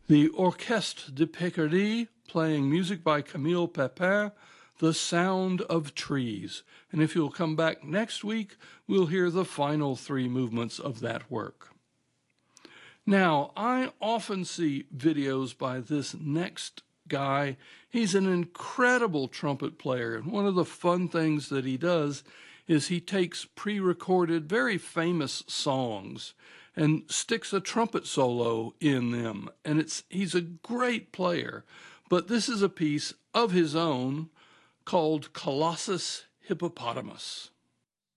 The Orchestre de Picardie, playing music by Camille Pepin, The Sound of Trees. And if you'll come back next week, we'll hear the final three movements of that work. Now, I often see videos by this next guy. He's an incredible trumpet player. And one of the fun things that he does is he takes pre-recorded, very famous songs and sticks a trumpet solo in them. And he's a great player. But this is a piece of his own called Colossus Hippopotamus.